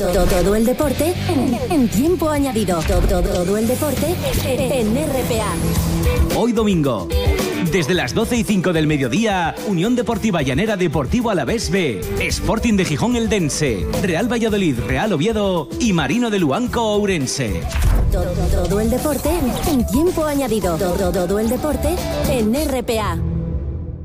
Todo el deporte en tiempo añadido. Todo el deporte en RPA. Hoy domingo, desde las 12:05 del mediodía, Unión Deportiva Llanera Deportivo Alavés B, Sporting de Gijón Eldense, Real Valladolid Real Oviedo y Marino de Luanco Ourense. Todo el deporte en tiempo añadido. Todo el deporte en RPA.